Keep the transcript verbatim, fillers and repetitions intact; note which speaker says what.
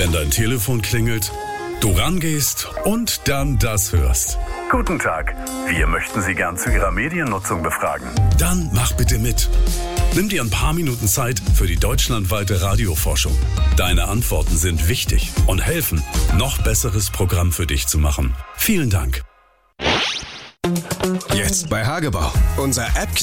Speaker 1: Wenn dein Telefon klingelt, du rangehst und dann das hörst.
Speaker 2: Guten Tag, wir möchten Sie gern zu Ihrer Mediennutzung befragen.
Speaker 1: Dann mach bitte mit. Nimm dir ein paar Minuten Zeit für die deutschlandweite Radioforschung. Deine Antworten sind wichtig und helfen, noch besseres Programm für dich zu machen. Vielen Dank.
Speaker 3: Jetzt bei Hagebau. Unser App